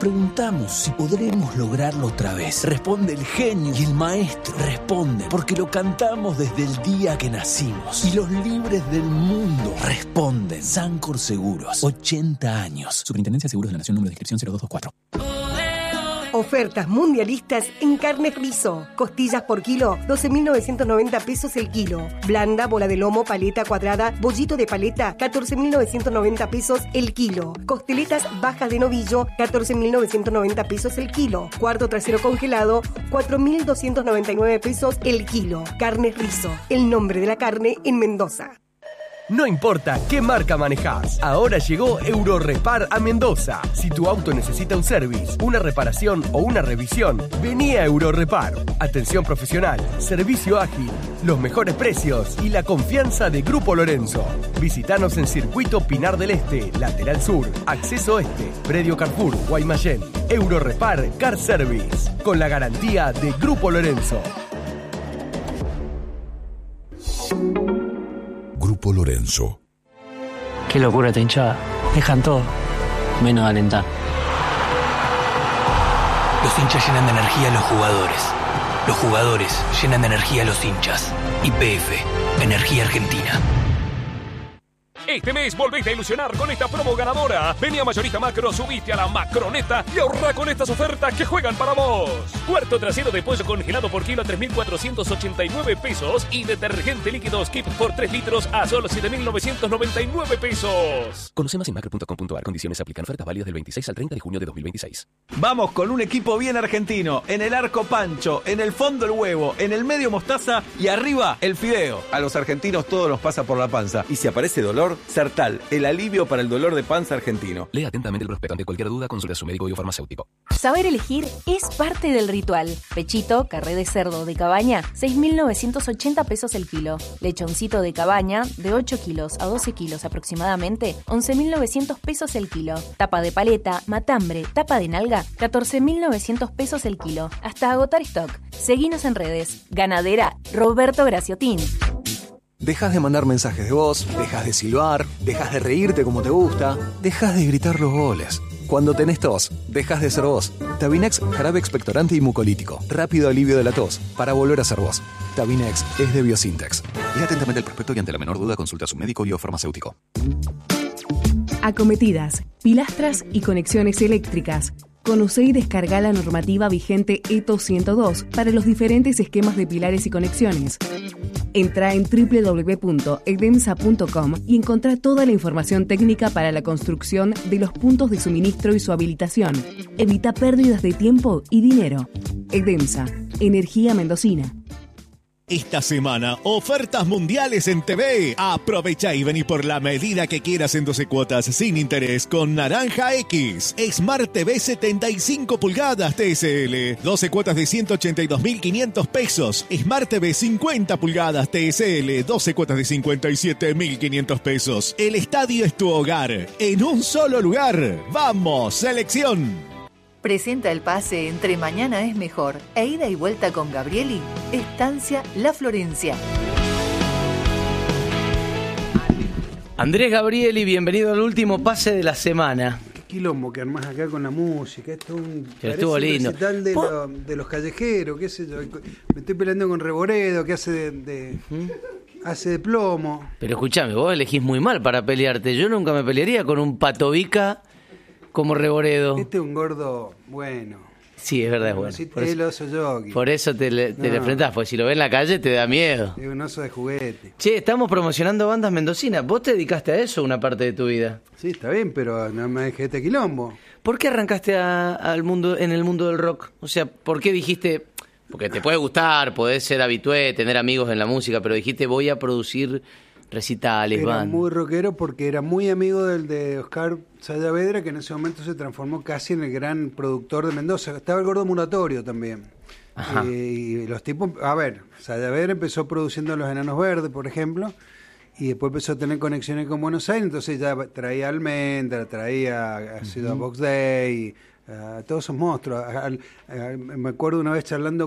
Preguntamos si podremos lograrlo otra vez. Responde el genio y el maestro. Responden porque lo cantamos desde el día que nacimos. Y los libres del mundo responden. Sancor Seguros, 80 años. Superintendencia de Seguros de la Nación, número de inscripción 0224. Ofertas mundialistas en carne Rizo. Costillas por kilo, 12.990 pesos el kilo. Blanda, bola de lomo, paleta cuadrada, bollito de paleta, 14.990 pesos el kilo. Costeletas bajas de novillo, 14.990 pesos el kilo. Cuarto trasero congelado, 4.299 pesos el kilo. Carne Rizo, el nombre de la carne en Mendoza. No importa qué marca manejás, ahora llegó Eurorepar a Mendoza. Si tu auto necesita un service, una reparación o una revisión, vení a Eurorepar. Atención profesional, servicio ágil, los mejores precios y la confianza de Grupo Lorenzo. Visítanos en Circuito Pinar del Este, Lateral Sur, Acceso Este, Predio Carrefour, Guaymallén. Eurorepar Car Service, con la garantía de Grupo Lorenzo. Grupo Lorenzo. Qué locura esta hinchada. Dejan todo, menos alentar. Los hinchas llenan de energía a los jugadores. Los jugadores llenan de energía a los hinchas. YPF, Energía Argentina. Este mes volvete a ilusionar con esta promo ganadora. Vení a Mayorista Macro, subiste a la Macroneta y ahorra con estas ofertas que juegan para vos. Cuarto trasero de pollo congelado por kilo a 3.489 pesos y detergente líquido Skip por 3 litros a solo 7.999 pesos. Conoce más en macro.com.ar. Condiciones aplican. Ofertas válidas del 26 al 30 de junio de 2026. Vamos con un equipo bien argentino. En el arco Pancho, en el fondo el huevo, en el medio mostaza y arriba el fideo. A los argentinos todo nos pasa por la panza. Y si aparece dolor, Sertal, el alivio para el dolor de panza argentino. Lea atentamente el prospecto. Ante cualquier duda, consulta a su médico y o farmacéutico. Saber elegir es parte del ritual. Pechito, carré de cerdo de cabaña, 6.980 pesos el kilo. Lechoncito de cabaña, de 8 kilos a 12 kilos aproximadamente, 11.900 pesos el kilo. Tapa de paleta, matambre, tapa de nalga, 14.900 pesos el kilo. Hasta agotar stock. Seguinos en redes. Ganadera Roberto Graciotín. Dejas de mandar mensajes de voz, dejas de silbar, dejas de reírte como te gusta, dejas de gritar los goles. Cuando tenés tos, dejas de ser vos. Tabinex, jarabe expectorante y mucolítico. Rápido alivio de la tos, para volver a ser vos. Tabinex es de Biosintex. Lea atentamente el prospecto y ante la menor duda, consulta a su médico y o farmacéutico. Acometidas, pilastras y conexiones eléctricas. Conoce y descarga la normativa vigente ETO 102 para los diferentes esquemas de pilares y conexiones. Entra en www.edemsa.com y encontrá toda la información técnica para la construcción de los puntos de suministro y su habilitación. Evita pérdidas de tiempo y dinero. Edemsa, Energía Mendocina. Esta semana, ofertas mundiales en TV. Aprovecha y vení por la medida que quieras en 12 cuotas sin interés con Naranja X. Smart TV 75 pulgadas TSL. 12 cuotas de 182.500 pesos. Smart TV 50 pulgadas TSL. 12 cuotas de 57.500 pesos. El estadio es tu hogar. En un solo lugar. ¡Vamos, selección! Presenta el pase entre Mañana es Mejor e Ida y Vuelta con Gabrieli, Estancia La Florencia. Andrés Gabrieli, bienvenido al último pase de la semana. Qué quilombo que armás acá con la música. Esto es un estuvo lindo. Recital de los callejeros, qué sé yo. Me estoy peleando con Reboredo, que hace hace de plomo. Pero escúchame, vos elegís muy mal para pelearte. Yo nunca me pelearía con un patovica como Reboredo. Este es un gordo bueno. Sí, es verdad, es bueno. Si el oso yogi. Por eso te le enfrentás, porque si lo ves en la calle te da miedo. Es un oso de juguete. Che, estamos promocionando bandas mendocinas. ¿Vos te dedicaste a eso una parte de tu vida? Sí, está bien, pero no me dejé este quilombo. ¿Por qué arrancaste al mundo, en el mundo del rock? O sea, ¿por qué dijiste? Porque te puede gustar, podés ser habitué, tener amigos en la música, pero dijiste voy a producir recitales, era bandas. Muy rockero porque era muy amigo del de Oscar Saavedra, que en ese momento se transformó casi en el gran productor de Mendoza. Estaba el Gordo Muratorio también. Y los tipos, a ver, Saavedra empezó produciendo Los Enanos Verdes, por ejemplo, y después empezó a tener conexiones con Buenos Aires, entonces ya traía Almendra, traía a Box Day, a todos esos monstruos. Me acuerdo una vez charlando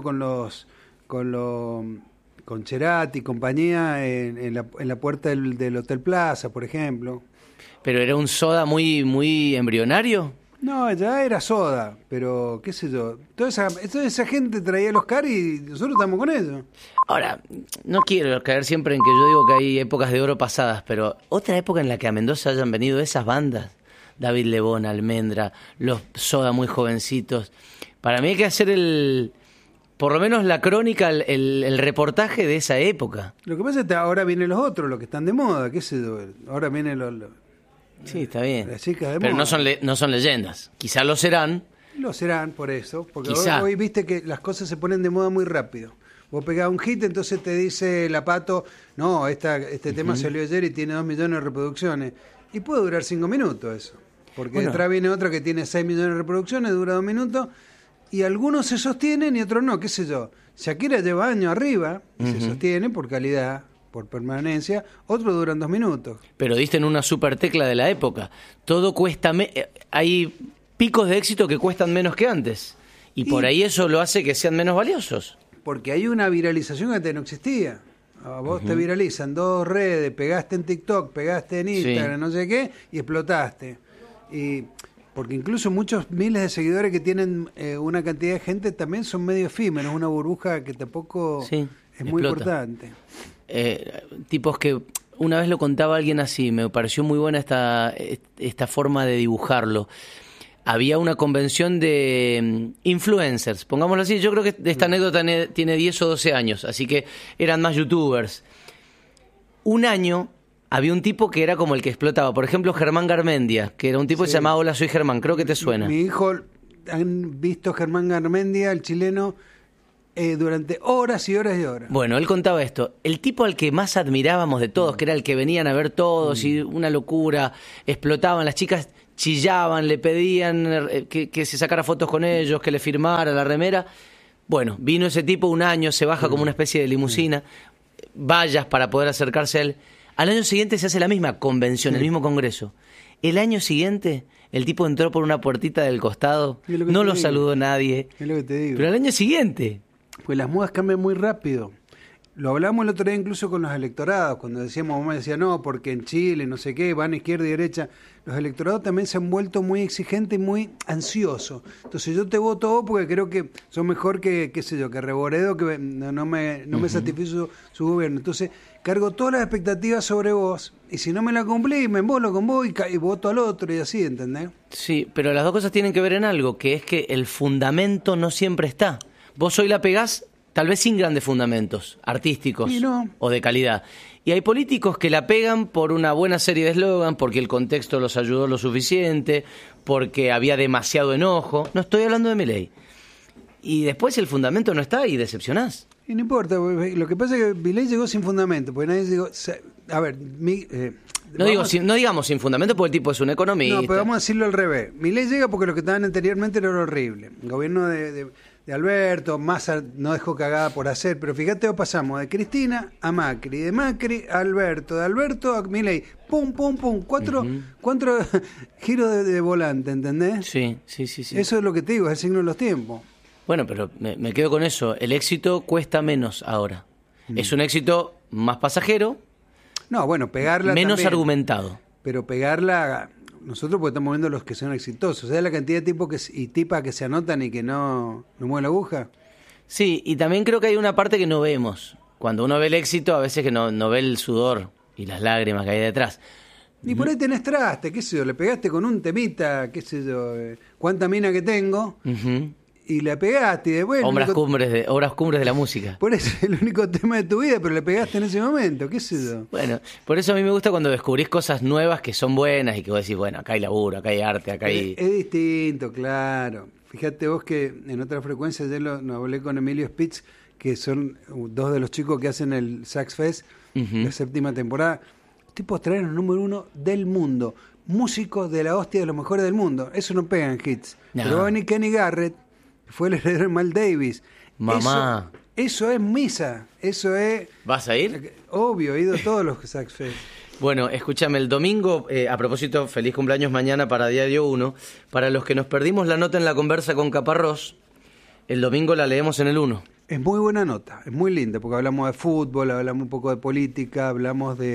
con Cerati y compañía en la puerta del Hotel Plaza, por ejemplo. ¿Pero era un soda muy, muy embrionario? No, ya era Soda, pero qué sé yo. Toda esa gente traía el Oscar y nosotros estamos con ellos. Ahora, no quiero caer siempre en que yo digo que hay épocas de oro pasadas, pero otra época en la que a Mendoza hayan venido esas bandas, David Lebón, Almendra, los Soda muy jovencitos, para mí hay que hacer por lo menos la crónica, el reportaje de esa época. Lo que pasa es que ahora vienen los otros, los que están de moda, qué sé yo. Ahora vienen los sí, está bien. las chicas de pero moda. no son leyendas. Quizás lo serán. Lo serán por eso, porque Quizá. hoy viste que las cosas se ponen de moda muy rápido. Vos pegás un hit, entonces te dice la Pato, no, este tema salió ayer y tiene 2 millones de reproducciones. Y puede durar 5 minutos eso. Porque detrás viene otra que tiene 6 millones de reproducciones, dura 2 minutos, y algunos se sostienen y otros no, qué sé yo. Shakira lleva años arriba y se sostiene por calidad, por permanencia, otros duran 2 minutos. Pero diste en una super tecla de la época. Todo cuesta... hay picos de éxito que cuestan menos que antes. Y por ahí eso lo hace que sean menos valiosos. Porque hay una viralización que antes no existía. A vos te viralizan 2 redes, pegaste en TikTok, pegaste en Instagram, no sé qué, y explotaste. Y porque incluso muchos miles de seguidores que tienen una cantidad de gente también son medio efímeros, una burbuja que tampoco es muy importante. Tipos que una vez lo contaba alguien así, me pareció muy buena esta forma de dibujarlo. Había una convención de influencers, pongámoslo así. Yo creo que esta anécdota tiene 10 o 12 años, así que eran más youtubers. Un año había un tipo que era como el que explotaba. Por ejemplo, Germán Garmendia, que era un tipo que se llamaba Hola, soy Germán. Creo que te suena. Mi hijo han visto Germán Garmendia, el chileno, durante horas y horas y horas. Bueno, él contaba esto. El tipo al que más admirábamos de todos, que era el que venían a ver todos y una locura, explotaban, las chicas chillaban, le pedían que se sacara fotos con ellos, que le firmara la remera. Bueno, vino ese tipo un año, se baja como una especie de limusina, vallas para poder acercarse a él. Al año siguiente se hace la misma convención, el mismo congreso. El año siguiente, el tipo entró por una puertita del costado, no lo saludó nadie. Es lo que te digo. Pero al año siguiente... Pues las modas cambian muy rápido. Lo hablamos el otro día incluso con los electorados, cuando decíamos, mamá decía, no, porque en Chile, no sé qué, van izquierda y derecha. Los electorados también se han vuelto muy exigentes y muy ansiosos. Entonces yo te voto vos porque creo que son mejor que, qué sé yo, que Reboredo, que no me satisfizo su gobierno. Entonces cargo todas las expectativas sobre vos, y si no me la cumplís, me embolo con vos y voto al otro y así, ¿entendés? Sí, pero las dos cosas tienen que ver en algo, que es que el fundamento no siempre está. Vos hoy la pegás, tal vez sin grandes fundamentos artísticos o de calidad. Y hay políticos que la pegan por una buena serie de eslogan, porque el contexto los ayudó lo suficiente, porque había demasiado enojo. No estoy hablando de Milei. Y después el fundamento no está y decepcionás. Y no importa, lo que pasa es que Milei llegó sin fundamento, porque nadie llegó... A ver, no digamos sin fundamento porque el tipo es un economista. No, pero vamos a decirlo al revés. Milei llega porque lo que estaban anteriormente era horrible. El gobierno de Alberto, Massa no dejó cagada por hacer, pero fíjate, pasamos de Cristina a Macri, de Macri a Alberto, de Alberto a Milei, pum, pum, pum, cuatro giros de volante, ¿entendés? Sí. Eso es lo que te digo, es el signo de los tiempos. Bueno, pero me quedo con eso, el éxito cuesta menos ahora. Es un éxito más pasajero, no, bueno, pegarla menos también, argumentado. Pero pegarla... Nosotros porque estamos viendo los que son exitosos. ¿Sabes la cantidad de tipos y tipas que se anotan y que no mueven la aguja? Sí, y también creo que hay una parte que no vemos. Cuando uno ve el éxito, a veces que no ve el sudor y las lágrimas que hay detrás. Y por ahí tenés traste, qué sé yo, le pegaste con un temita, qué sé yo, cuánta mina que tengo, y le pegaste y después... Obras cumbres de la música. Por eso es el único tema de tu vida, pero le pegaste en ese momento, qué sé yo. Bueno, por eso a mí me gusta cuando descubrís cosas nuevas que son buenas y que vos decís, bueno, acá hay laburo, acá hay arte, acá hay... Es distinto, claro. Fíjate vos que en otra frecuencia ayer no hablé con Emilio Spitz, que son 2 de los chicos que hacen el Sax Fest, la 7ª temporada. Los tipos traen el número 1 del mundo. Músicos de la hostia de los mejores del mundo. Eso no pegan hits. No. Pero va a venir Kenny Garrett, fue el heredero de Mal Davis. Mamá. Eso es misa. Eso es... ¿Vas a ir? Obvio, he ido a todos los Sax Fest. Bueno, escúchame, el domingo, a propósito, feliz cumpleaños mañana para Diario 1. Para los que nos perdimos la nota en la conversa con Caparrós, el domingo la leemos en el 1. Es muy buena nota, es muy linda, porque hablamos de fútbol, hablamos un poco de política, hablamos de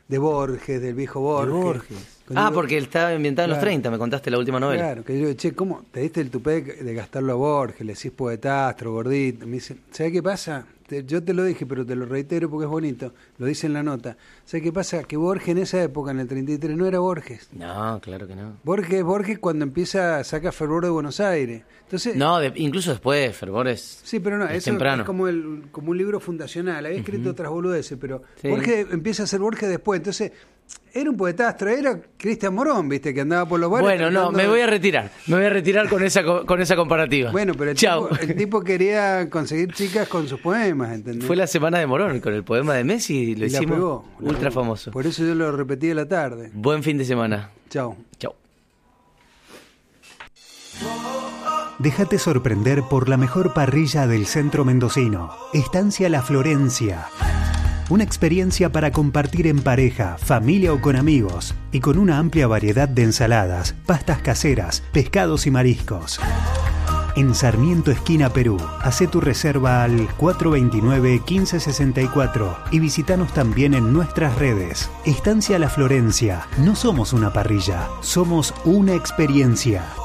de Borges, del viejo Borges. Porque él estaba ambientado en los 30, me contaste la última novela. Claro, que yo digo, che, ¿cómo te diste el tupé de gastarlo a Borges? Le decís poetastro, gordito. Me dice, ¿sabes qué pasa? Yo te lo dije, pero te lo reitero porque es bonito. Lo dice en la nota. ¿Sabes qué pasa? Que Borges en esa época, en el 33, no era Borges. No, claro que no. Borges cuando saca Fervor de Buenos Aires. Entonces, no, incluso después, Fervor es sí, pero no, eso temprano. Es como un libro fundacional. Había escrito otras boludeces, pero sí. Borges empieza a ser Borges después. Entonces, era un poetastro, era Cristian Morón, ¿viste? Que andaba por los bares. Bueno, no, me voy a retirar con esa comparativa. Bueno, pero el tipo quería conseguir chicas con sus poemas, ¿entendés? Fue la semana de Morón, con el poema de Messi lo hicimos ultra famoso. Por eso yo lo repetí a la tarde. Buen fin de semana. Chao. Chao. Déjate sorprender por la mejor parrilla del centro mendocino. Estancia La Florencia. Una experiencia para compartir en pareja, familia o con amigos, y con una amplia variedad de ensaladas, pastas caseras, pescados y mariscos. En Sarmiento, esquina Perú. Hacé tu reserva al 429-1564 y visítanos también en nuestras redes. Estancia La Florencia. No somos una parrilla, somos una experiencia.